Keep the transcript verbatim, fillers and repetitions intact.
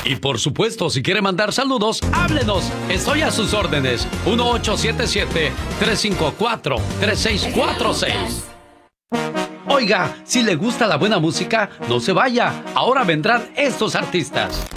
Y por supuesto, si quiere mandar saludos, háblenos. Estoy a sus órdenes. uno ocho siete siete, tres cinco cuatro, tres seis cuatro seis. Oiga, si le gusta la buena música, no se vaya. Ahora vendrán estos artistas.